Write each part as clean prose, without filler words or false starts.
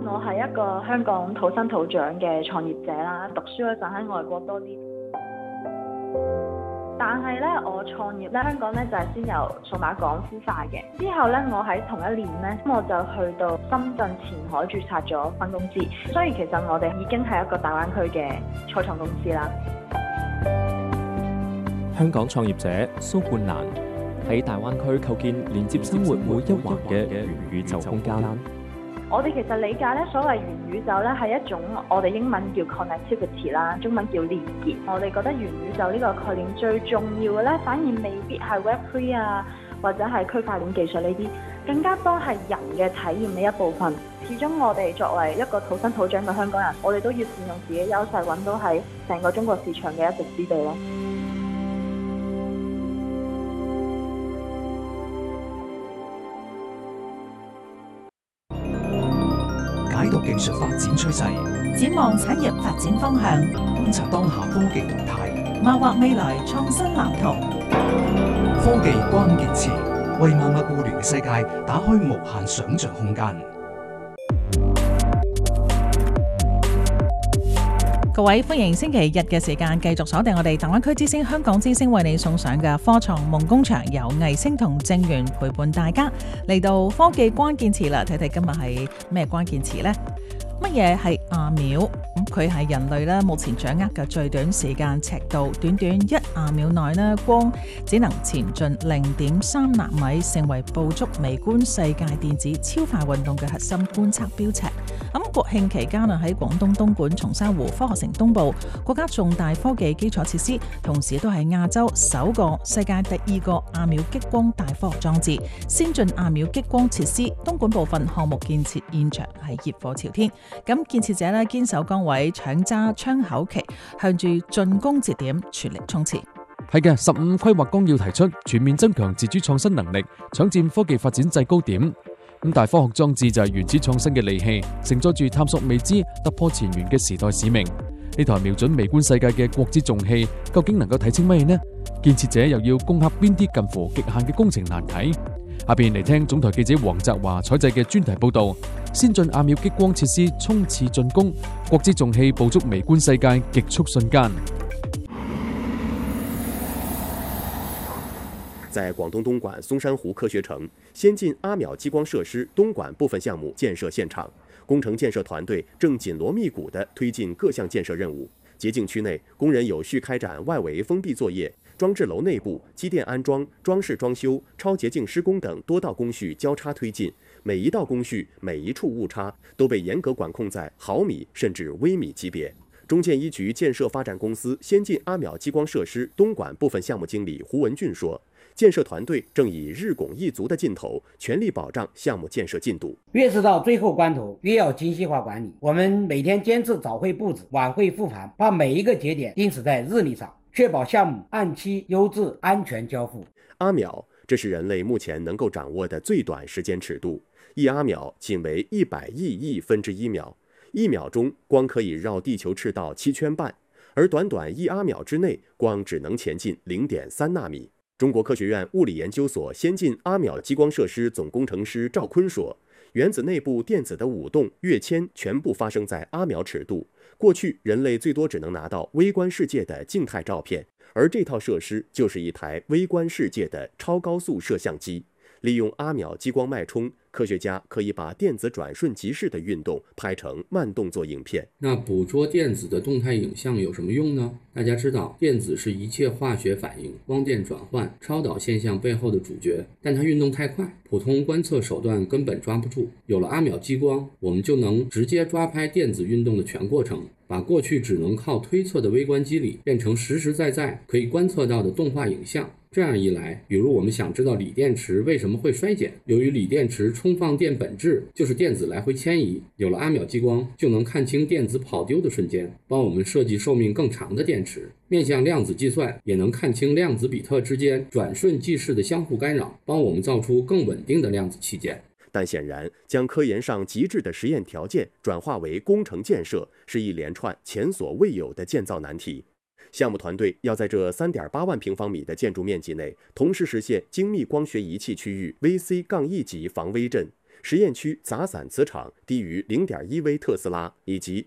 我係一個香港土生土長嘅創業者啦，讀書嗰陣喺外國多啲。但係咧，我創業咧，香港咧就係先由數碼港孵化嘅。之後咧，我喺同一年咧，我就去到深圳前海註冊咗分公司。所以其實我哋已經係一個大灣區嘅初創公司啦。 香港創業者蘇冠蘭喺大灣區構建連接生活每一環嘅元宇宙空間。 我哋其實理解咧，所謂元宇宙咧係一種我哋英文叫 connectivity 啦，中文叫連結。我哋覺得元宇宙呢個概念最重要嘅咧，反而未必係 Web3 啊，或者係區塊鏈技術呢啲，更加多係人嘅體驗呢一部分。始終我哋作為一個土生土長嘅香港人，我哋都要善用自己優勢，揾到喺成個中國市場嘅一席之地咯。 解讀技術發展趨勢， 展望產業發展方向， 觀察當下科技動態， 謀劃未來創新藍圖。 科技關鍵詞，為萬物互聯嘅世界打開無限想像空間。 各位，歡迎星期日嘅時間繼續鎖定我哋大灣區之星香港之星為你送上嘅科創夢工場，由藝星同正源陪伴大家嚟到科技關鍵詞啦。睇睇今日係咩關鍵詞呢？乜嘢係亞秒？佢係人類咧目前掌握嘅最短時間尺度，短短1亞秒內咧，光只能前進0.3納米，成為捕捉微觀世界電子超快運動嘅核心觀測標尺。國慶期間喺廣東東莞松山湖科學城東部國家重大科技基礎設施，同時都係亞洲首個、世界第2個亞秒激光大科學裝置。先進亞秒激光設施東莞部分項目建設現場係熱火朝天。咁建設者堅守崗位，搶揸窗口期，向住進攻節點全力衝刺。 係嘅，15規劃綱要提出全面增強自主創新能力，搶佔科技發展制高點。大科學裝置就係原始創新嘅利器，承載住探索未知、突破前沿嘅時代使命。呢台瞄準微觀世界嘅國之重器，究竟能夠睇清乜嘢呢？建設者又要攻克邊啲近乎極限嘅工程難題？下邊嚟聽總台記者黃澤華採製嘅專題報道：先進亞秒激光設施衝刺進攻，國之重器捕捉微觀世界極速瞬間。 在廣東東莞松山湖科學城，先進阿秒激光設施東莞部分項目建設現場，工程建設團隊正緊鑼密鼓地推進各項建設任務。潔淨區內，工人有序開展外圍封閉作業，裝置樓內部機電安裝、裝飾裝修、超潔淨施工等多道工序交叉推進，每一道工序、每一處誤差都被嚴格管控在毫米甚至微米級別。中建一局建設發展公司先進阿秒激光設施東莞部分項目經理胡文俊說，建設團隊正以日拱一卒的勁頭，全力保障項目建設進度。 越是到最後關頭，越要精細化管理。我們每天堅持早會布置，晚會復盤，把每一個節點定死在日曆上，確保項目按期、優質、安全交付。 阿秒，這是人類目前能夠掌握的最短時間尺度，一阿秒僅為100億分之1秒，1秒鐘光可以繞地球赤道7圈半，而短短1阿秒之內，光只能前進0.3納米。中國科學院物理研究所先進阿秒激光設施總工程師趙坤說，原子內部電子的舞動、躍遷全部發生在阿秒尺度。過去人類最多只能拿到微觀世界的靜態照片，而這套設施就是一台微觀世界的超高速攝像機。利用阿秒激光脈衝，科學家可以把電子轉瞬即逝的運動拍成慢動作影片。 那捕捉電子的動態影像有什麼用呢？大家知道，電子是一切化學反應、光電轉換、超導現象背後的主角，但它運動太快，普通觀測手段根本抓不住。有了阿秒激光，我們就能直接抓拍電子運動的全過程，把過去只能靠推測的微觀機理變成實實在在可以觀測到的動畫影像。這樣一來，比如我們想知道鋰電池為什麼會衰減，由於鋰電池充放電本質就是電子來回遷移，有了阿秒激光就能看清電子跑丟的瞬間，幫我們設計壽命更長的電池。面向量子計算，也能看清量子比特之間轉瞬即逝的相互干擾，幫我們造出更穩定的量子器件。 但顯然，將科研上極致的實驗條件轉化為工程建設，是一連串前所未有的建造難題。項目團隊要在這3.8萬平方米的建築面積內，同時實現精密光學儀器區域 VC-1 級防微陣。 实验区杂散磁场低于0.1微特斯拉，以及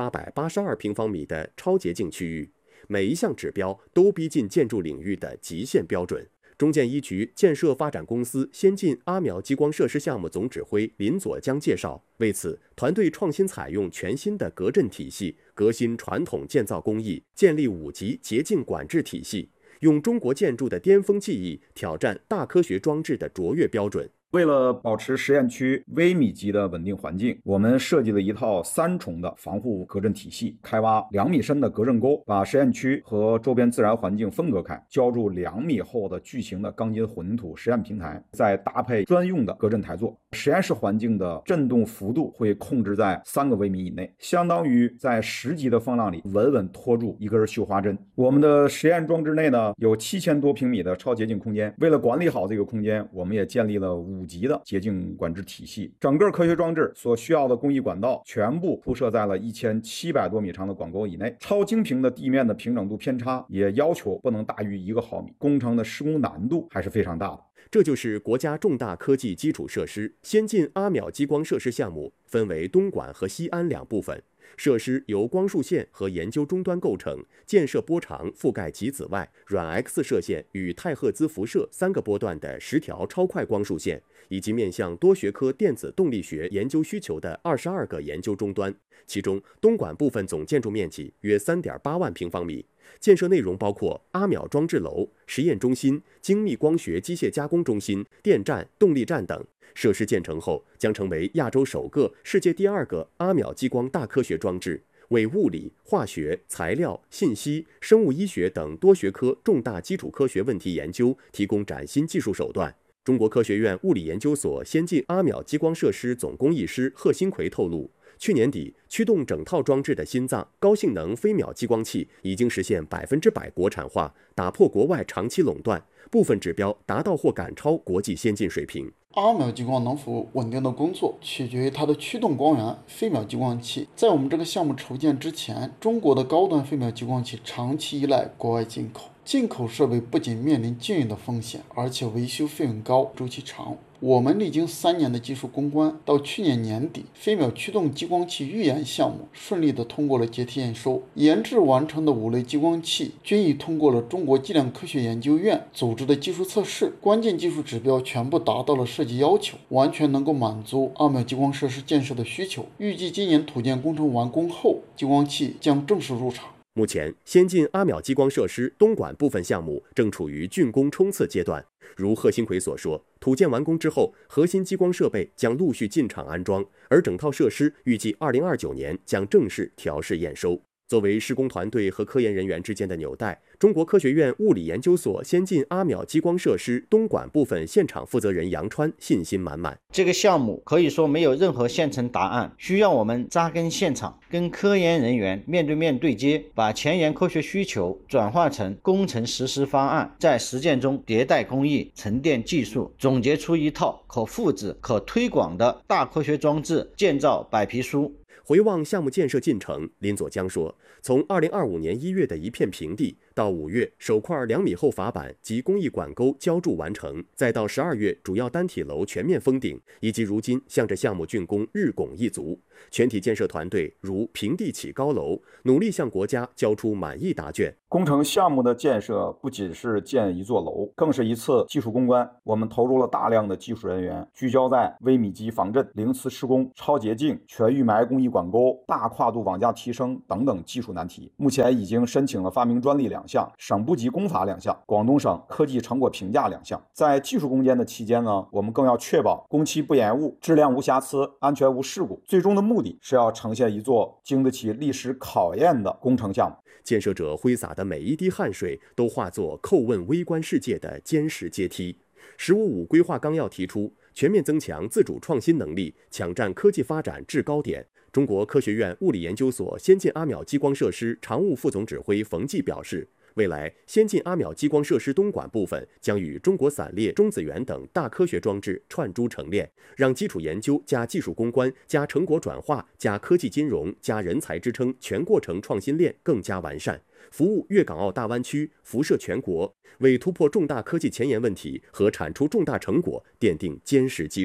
7882平方米的超洁净区域，每一项指标都逼近建筑领域的极限标准。中建一局建设发展公司先进阿苗激光设施项目总指挥林佐江介绍，为此，团队创新采用全新的隔震体系，革新传统建造工艺，建立5级洁净管制体系，用中国建筑的巅峰技艺挑战大科学装置的卓越标准。 为了保持实验区微米级的稳定环境，我们设计了一套3重的防护隔震体系，开挖2米深的隔震沟，把实验区和周边自然环境分隔开，浇筑2米厚的巨型的钢筋混凝土实验平台，再搭配专用的隔震台座。实验室环境的震动幅度会控制在3个微米以内，相当于在10级的风浪里稳稳拖住一根绣花针。我们的实验装置内呢，有7000多平米的超洁净空间。为了管理好这个空间，我们也建立了5级的洁净管制体系。整个科学装置所需要的工艺管道全部铺设在了1700多米长的管沟以内。超精平的地面的平整度偏差也要求不能大于1个毫米，工程的施工难度还是非常大的。 这就是国家重大科技基础设施先进阿苗激光设施项目，分为东莞和西安2部分。设施由光束线和研究终端构成，建设波长覆盖极紫外、软 X 射线与太赫兹辐射3个波段的10条超快光束线，以及面向多学科电子动力学研究需求的22个研究终端。其中，东莞部分总建筑面积约3.8万平方米。建设内容包括阿苗装置楼、实验中心、精密光学机械加工中心、电站、动力站等。设施建成后，将成为亚洲首个、世界第2个阿苗激光大科学装置，为物理、化学、材料、信息、生物医学等多学科重大基础科学问题研究提供崭新技术手段。中国科学院物理研究所先进阿苗激光设施总工艺师贺新奎透露，去年底，驱动整套装置的心脏高性能飞秒激光器已经实现100%国产化，打破国外长期垄断，部分指标达到或赶超国际先进水平。 阿苗激光能否稳定的工作，取决于它的驱动光源飞秒激光器。在我们这个项目筹建之前，中国的高端飞秒激光器长期依赖国外进口。进口设备不仅面临禁运的风险，而且维修费用高、周期长。我们历经3年的技术攻关，到去年年底，飞秒驱动激光器预研项目顺利地通过了阶梯验收。研制完成的5类激光器均已通过了中国计量科学研究院组织的技术测试，关键技术指标全部达到了设计要求，完全能够满足阿苗激光设施建设的需求。预计今年土建工程完工后，激光器将正式入场。 目前，先进阿苗激光设施东莞部分项目正处于竣工冲刺阶段。如贺新奎所说，土建完工之后，核心激光设备将陆续进场安装，而整套设施预计2029年将正式调试验收。作为施工团队和科研人员之间的纽带，中国科学院物理研究所先进阿苗激光设施东莞部分现场负责人杨川信心满满。 这个项目可以说没有任何现成答案，需要我们扎根现场，跟科研人员面对面对接，把前沿科学需求转化成工程实施方案，在实践中迭代工艺、沉淀技术，总结出一套可复制、可推广的大科学装置建造白皮书。 回望项目建设进程，林佐江说，从2025年1月的一片平地，到5月首块2米厚法板及工艺管沟浇筑完成，再到12月主要单体楼全面封顶，以及如今向着项目竣工日拱一卒，全体建设团队如平地起高楼，努力向国家交出满意答卷。 工程项目的建设不仅是建一座楼，更是一次技术攻关。我们投入了大量的技术人员，聚焦在微米级防震、零磁施工、超洁净、全预埋工艺管沟、大跨度网架提升等等技术难题。目前已经申请了发明专利2项、省部级工法2项、广东省科技成果评价2项。在技术攻坚的期间呢，我们更要确保工期不延误、质量无瑕疵、安全无事故。最终的目的是要呈现一座经得起历史考验的工程项目。 建设者挥洒的每一滴汗水都化作叩问微观世界的坚实阶梯。“15+5”规划纲要提出，全面增强自主创新能力，抢占科技发展制高点。中国科学院物理研究所先进阿苗激光设施常务副总指挥冯骥表示，未来先进阿苗激光设施东莞部分将与中国散列、中子源等大科学装置串珠成链，让基础研究加技术攻关加成果转化加科技金融加人才支撑全过程创新链更加完善，服务粤港澳大湾区，辐射全国，为突破重大科技前沿问题和产出重大成果奠定坚实基础。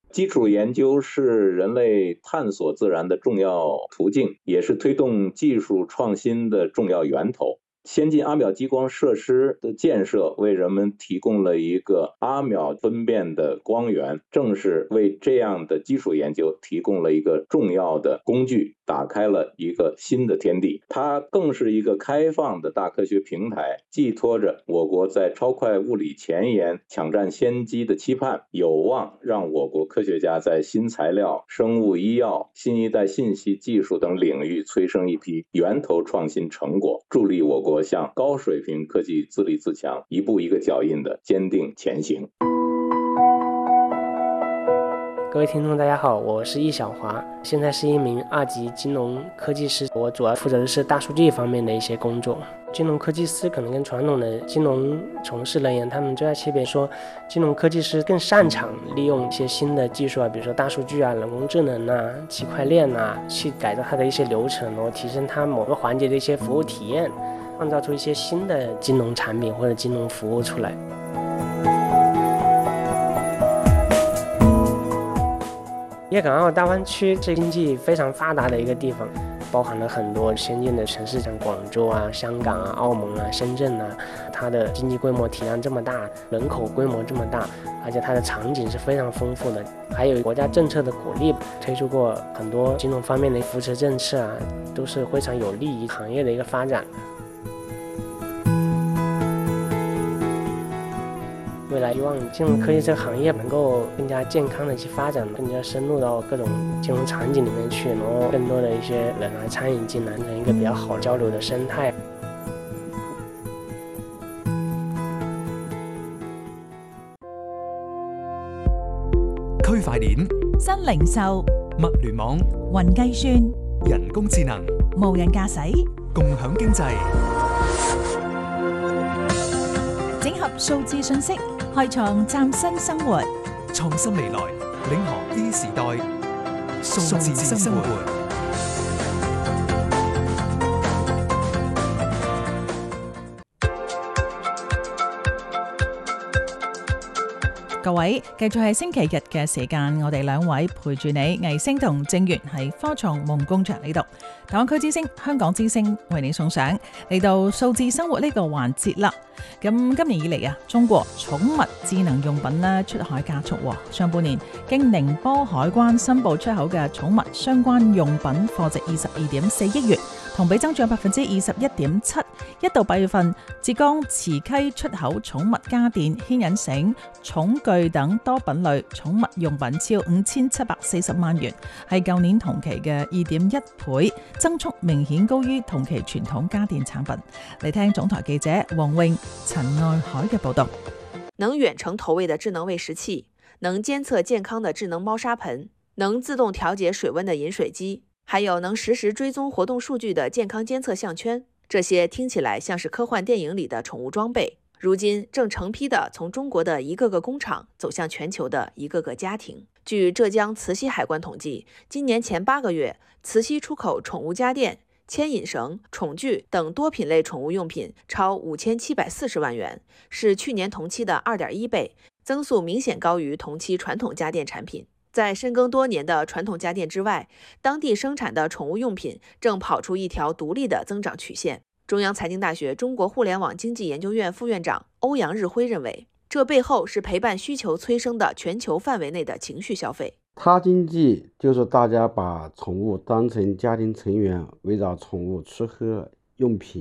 基础研究是人类探索自然的重要途径，也是推动技术创新的重要源头。先进阿秒激光设施的建设为人们提供了一个阿秒分辨的光源，正是为这样的基础研究提供了一个重要的工具，打开了一个新的天地。它更是一个开放的大科学平台，寄托着我国在超快物理前沿抢占先机的期盼，有望让我国科学家在新材料、生物医药、新一代信息技术等领域催生一批源头创新成果，助力我国向高水平科技自立自强一步一个脚印的坚定前行。 各位听众大家好，我是易小华，现在是一名2级金融科技师，我主要负责的是大数据方面的一些工作。金融科技师可能跟传统的金融从事人员他们最大区别说，金融科技师更擅长利用一些新的技术啊，比如说大数据啊、人工智能啊、区块链啊，去改造它的一些流程，然后提升它某个环节的一些服务体验，创造出一些新的金融产品或者金融服务出来。粤港澳大湾区是经济非常发达的一个地方，包含了很多先进的城市，像广州啊、香港啊、澳门啊、深圳啊，它的经济规模体量这么大，人口规模这么大，而且它的场景是非常丰富的，还有国家政策的鼓励，推出过很多金融方面的扶持政策啊，都是非常有利于行业的一个发展。未来希望金融科技这个行业能够更加健康的去发展，更加深入到各种金融场景里面去，然后更多的一些人来参与进来，成一个比较好交流的生态。 區塊鏈、 新零售、 物聯網、 雲計算、 人工智能、 無人駕駛、 共享經濟， 整合數字信息，開創嶄新生活。 創新未來，領航 A 時代，數字生活。 各位，繼續係星期日嘅時間，我哋兩位陪住你，魏星同正源喺科創夢工場呢度，大灣區之星、香港之星為你送上嚟到數字生活呢個環節啦。咁今年以嚟啊，中國寵物智能用品咧出海加速喎。上半年經寧波海關申報出口嘅寵物相關用品貨值22.4億元，同比增長21.7%。一到8月份，浙江慈溪出口寵物家電、牽引繩、寵具等多品類寵物用品超5740萬元，係舊年同期嘅2.1倍，增速明顯高於同期傳統家電產品。嚟聽總台記者黃穎、陳愛海嘅報導。 能遠程投餵的智能餵食器，能監測健康的智能貓砂盆，能自動調節水溫的飲水機，還有能實時追蹤活動數據的健康監測項圈。這些聽起來像是科幻電影裡的寵物裝備，如今正成批的從中國的一個個工廠走向全球的一個個家庭。據浙江慈溪海關統計，今年前8個月，慈溪出口寵物家電、牽引繩、寵具等多品類寵物用品超5740萬元，是去年同期的2.1倍，增速明顯高於同期傳統家電產品。在深耕多年的傳統家電之外，當地生產的寵物用品正跑出一條獨立的增長曲線。中央財經大學中國互聯網經濟研究院副院長歐陽日輝認為，這背後是陪伴需求催生的全球範圍內的情緒消費。 他經濟就是大家把寵物當成家庭成員，圍繞寵物吃喝用品